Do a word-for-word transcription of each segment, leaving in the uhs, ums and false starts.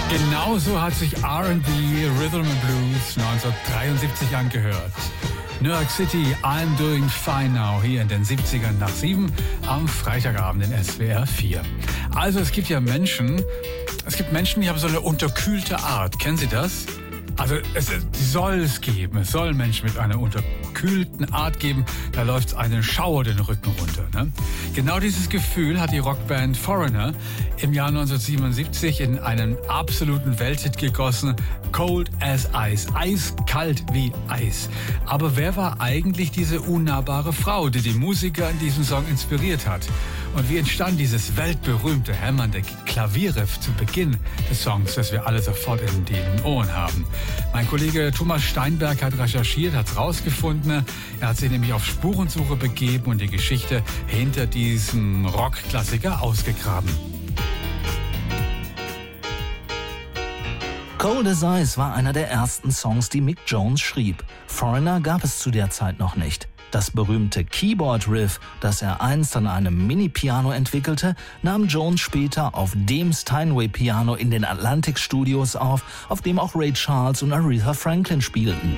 Genauso hat sich R and B Rhythm and Blues neunzehnhundertdreiundsiebzig angehört. New York City, I'm doing fine now, hier in den siebzigern nach sieben am Freitagabend in S W R vier. Also es gibt ja Menschen, es gibt Menschen, die haben so eine unterkühlte Art. Kennen Sie das? Also es soll es geben, es soll Menschen mit einer unterkühlten Art geben, da läuft einen Schauer den Rücken runter. Ne? Genau dieses Gefühl hat die Rockband Foreigner im Jahr neunzehnhundertsiebenundsiebzig in einen absoluten Welthit gegossen, Cold as Ice, eiskalt wie Eis. Aber wer war eigentlich diese unnahbare Frau, die die Musiker in diesem Song inspiriert hat? Und wie entstand dieses weltberühmte, hämmernde Klavierriff zu Beginn des Songs, das wir alle sofort in den Ohren haben? Mein Kollege Thomas Steinberg hat recherchiert, hat es rausgefunden. Er hat sich nämlich auf Spurensuche begeben und die Geschichte hinter diesem Rockklassiker ausgegraben. Cold as Ice war einer der ersten Songs, die Mick Jones schrieb. Foreigner gab es zu der Zeit noch nicht. Das berühmte Keyboard-Riff, das er einst an einem Mini-Piano entwickelte, nahm Jones später auf dem Steinway-Piano in den Atlantic-Studios auf, auf dem auch Ray Charles und Aretha Franklin spielten.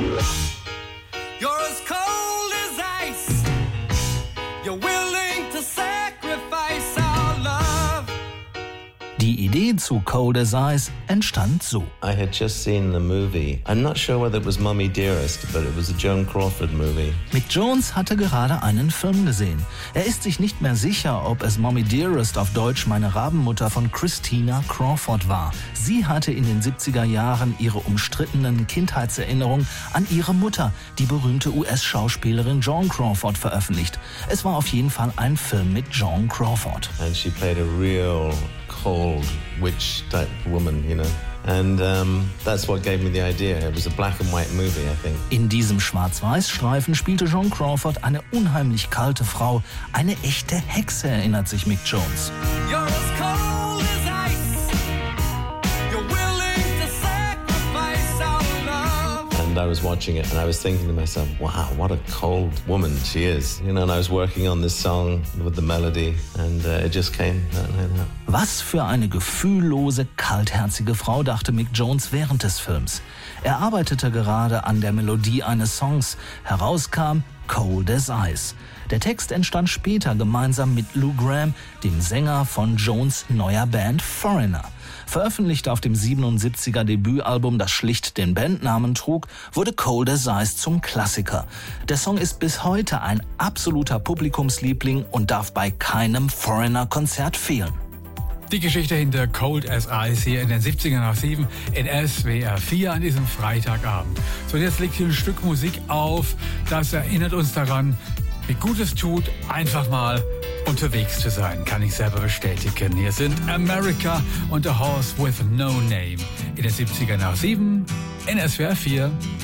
You're as cold as ice. You're willing to sacrifice our love. Die Idee zu Cold as Ice entstand so. I had just seen the movie. I'm not sure whether it was Mommy Dearest, but it was a Joan Crawford movie. Mick Jones hatte gerade einen Film gesehen. Er ist sich nicht mehr sicher, ob es Mommy Dearest auf Deutsch Meine Rabenmutter von Christina Crawford war. Sie hatte in den siebziger Jahren ihre umstrittenen Kindheitserinnerungen an ihre Mutter, die berühmte U S-Schauspielerin Joan Crawford, veröffentlicht. Es war auf jeden Fall ein Film mit Joan Crawford. And she played a real cold witch type woman, you know. And um, that's what gave me the idea. It was a black and white movie, I think. In diesem Schwarz-Weiß-Streifen spielte Joan Crawford eine unheimlich kalte Frau. Eine echte Hexe, erinnert sich Mick Jones. You're as cold as ice. You're willing to sacrifice our love. And I was watching it and I was thinking to myself, wow, what a cold woman she is. You know, and I was working on this song with the melody and uh, it just came that like that. Was für eine gefühllose, kaltherzige Frau, dachte Mick Jones während des Films. Er arbeitete gerade an der Melodie eines Songs. Herauskam Cold as Ice. Der Text entstand später gemeinsam mit Lou Gramm, dem Sänger von Jones' neuer Band Foreigner. Veröffentlicht auf dem siebenundsiebziger Debütalbum, das schlicht den Bandnamen trug, wurde Cold as Ice zum Klassiker. Der Song ist bis heute ein absoluter Publikumsliebling und darf bei keinem Foreigner-Konzert fehlen. Die Geschichte hinter Cold as Ice hier in den siebzigern nach sieben in S W R vier an diesem Freitagabend. So, und jetzt legt hier ein Stück Musik auf, das erinnert uns daran, wie gut es tut, einfach mal unterwegs zu sein, kann ich selber bestätigen. Hier sind America und The Horse with No Name in den siebzigern nach sieben in S W R vier.